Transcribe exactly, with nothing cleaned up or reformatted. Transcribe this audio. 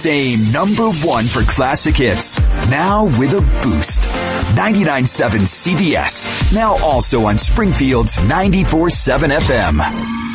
same number one for classic hits. Now with a boost. ninety-nine point seven C B S. Now also on Springfield's ninety-four point seven F M.